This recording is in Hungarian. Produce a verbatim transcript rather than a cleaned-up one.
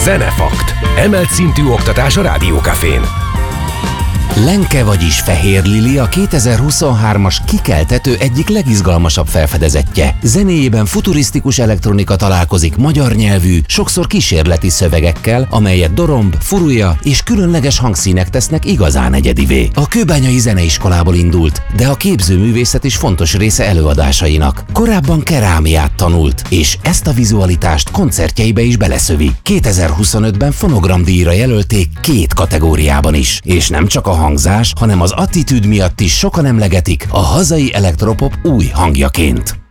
Zenefakt. Emelt szintű oktatás a Rádiókafén. Lenke, vagyis Fehér Lili a kétezer-huszonhármas kikeltető egyik legizgalmasabb felfedezettje. Zenéjében futurisztikus elektronika találkozik magyar nyelvű, sokszor kísérleti szövegekkel, amelyet doromb, furulya és különleges hangszínek tesznek igazán egyedivé. A kőbányai zeneiskolából indult, de a képzőművészet is fontos része előadásainak. Korábban kerámiát tanult, és ezt a vizualitást koncertjeibe is beleszövi. kétezer-huszonötben fonogramdíjra jelölték két kategóriában is, és nem csak a hangzás, hanem az attitűd miatt is sokan emlegetik a hazai elektropop új hangjaként.